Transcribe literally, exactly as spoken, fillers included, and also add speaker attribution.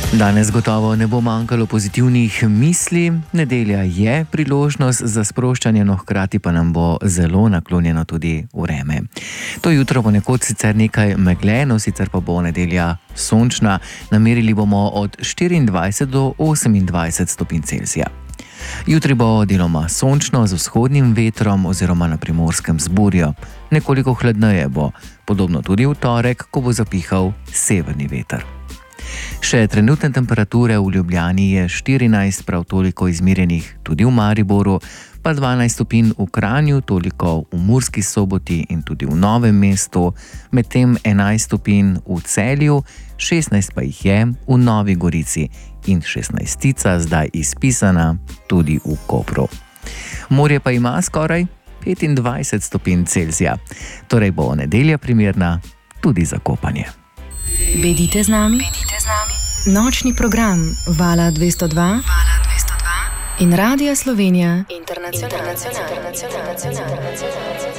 Speaker 1: Danes gotovo ne bo manjkalo pozitivnih misli. Nedelja je priložnost za sproščanje, no hkrati pa nam bo zelo naklonjeno tudi vreme. To jutro bo nekoč sicer nekaj megleno, sicer pa bo nedelja sončna. Namerili bomo od štiriindvajset do osemindvajset stopinj Celzija. Jutri bo deloma sončno z vzhodnim vetrom oziroma na Primorskem z burjo. Nekoliko hladneje bo, podobno tudi v torek, ko bo zapihal severni veter. Še trenutne temperature v Ljubljani je štirinajst, prav toliko izmerjenih tudi v Mariboru, pa dvanajst stopinj v Kranju, toliko v Murski Soboti in tudi v Novem mestu, medtem enajst stopinj v Celju, šestnajst pa jih je v Novi Gorici in šestnajstica zdaj izpisana tudi v Kopru. Morje pa ima skoraj petindvajset stopinj Celzija, torej bo nedelja primerna tudi za kopanje.
Speaker 2: Bedite z nami, Bedite z nami. Nočni program Vala dvesto dva, Vala dvesto dva in Radia Slovenija Internacionalna.